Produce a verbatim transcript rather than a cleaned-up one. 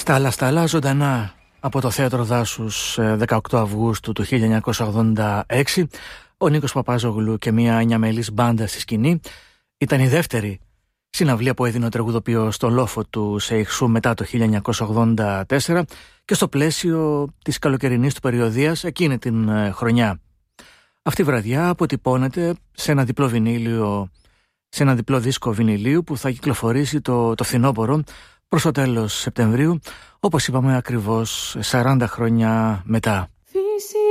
Στα άλλα στα άλλα ζωντανά από το Θέατρο Δάσους δεκαοκτώ Αυγούστου του χίλια εννιακόσια ογδόντα έξι, ο Νίκος Παπάζογλου και μια εννιαμελής μπάντα στη σκηνή. Ήταν η δεύτερη συναυλία που έδινε ο τραγουδοποιός στο λόφο του Σεϊχσού μετά το χίλια εννιακόσια ογδόντα τέσσερα και στο πλαίσιο της καλοκαιρινής του περιοδίας εκείνη την χρονιά. Αυτή η βραδιά αποτυπώνεται σε ένα διπλό βινίλιο, σε ένα διπλό δίσκο βινιλίου που θα κυκλοφορήσει το, το φθινόπωρο προς το τέλος Σεπτεμβρίου, όπως είπαμε ακριβώς σαράντα χρόνια μετά.